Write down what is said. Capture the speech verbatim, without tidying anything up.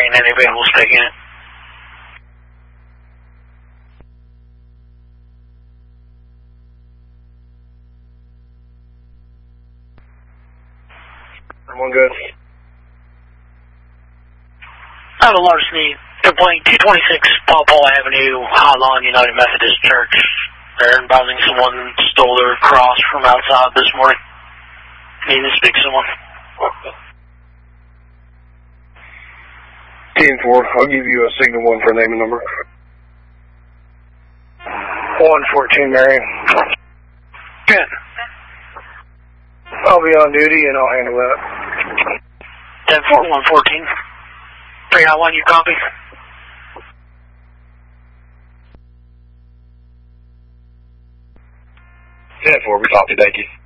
and any vehicles taking it. One good. I have a larceny complaint, two twenty-six Paw Paw Avenue, High Lawn United Methodist Church. They're advising someone stole their cross from outside this morning. Need to speak to someone. ten four, I'll give you a signal one for name and number. one fourteen, Marion. Good. I'll be on duty and I'll handle that. ten four, one fourteen. three nine one, you copy? ten four, we copy, thank you.